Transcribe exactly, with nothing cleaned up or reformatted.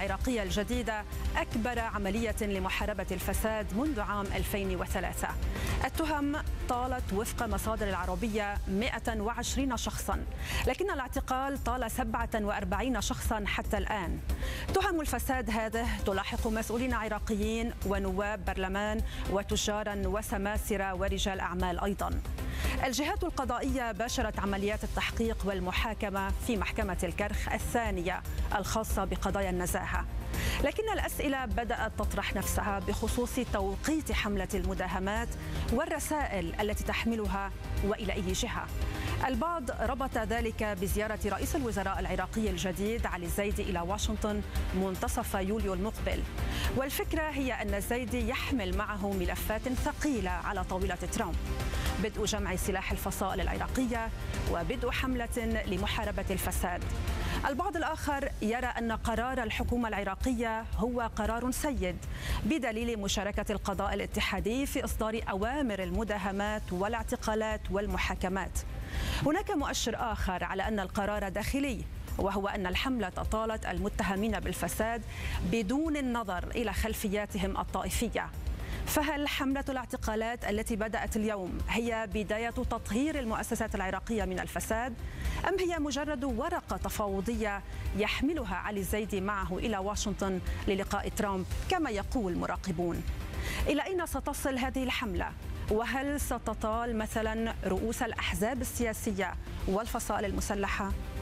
العراقية الجديدة أكبر عملية لمحاربة الفساد منذ عام ألفين وثلاثة. التهم طالت وفق مصادر العربية مئة وعشرين شخصا، لكن الاعتقال طال سبعة وأربعين شخصا حتى الآن. تهم الفساد هذه تلاحق مسؤولين عراقيين ونواب برلمان وتجارا وسماسرة ورجال أعمال أيضا. الجهات القضائية باشرت عمليات التحقيق والمحاكمة في محكمة الكرخ الثانية الخاصة بقضايا النزاهة، لكن الأسئلة بدأت تطرح نفسها بخصوص توقيت حملة المداهمات والرسائل التي تحملها وإلى أي جهة. البعض ربط ذلك بزيارة رئيس الوزراء العراقي الجديد علي الزيدي إلى واشنطن منتصف يوليو المقبل، والفكرة هي أن الزيدي يحمل معه ملفات ثقيلة على طاولة ترامب: بدء جمع سلاح الفصائل العراقية وبدء حملة لمحاربة الفساد. البعض الآخر يرى أن قرار الحكومة العراقية هو قرار سيد بدليل مشاركة القضاء الاتحادي في إصدار أوامر المداهمات والاعتقالات والمحاكمات. هناك مؤشر آخر على أن القرار داخلي، وهو أن الحملة طالت المتهمين بالفساد بدون النظر إلى خلفياتهم الطائفية. فهل حملة الاعتقالات التي بدأت اليوم هي بداية تطهير المؤسسات العراقية من الفساد، أم هي مجرد ورقة تفاوضية يحملها علي الزيدي معه إلى واشنطن للقاء ترامب كما يقول مراقبون؟ إلى أين ستصل هذه الحملة؟ وهل ستطال مثلا رؤوس الأحزاب السياسية والفصائل المسلحة؟